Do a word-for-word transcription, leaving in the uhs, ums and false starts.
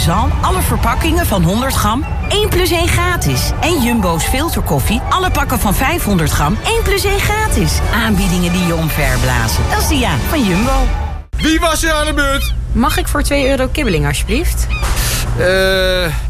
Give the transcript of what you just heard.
Zalm, alle verpakkingen van honderd gram, één plus één gratis. En Jumbo's filterkoffie, alle pakken van vijfhonderd gram, één plus één gratis. Aanbiedingen die je omverblazen. Dat is de ja van Jumbo. Wie was er aan de beurt? Mag ik voor twee euro kibbeling, alsjeblieft? Eh... Uh...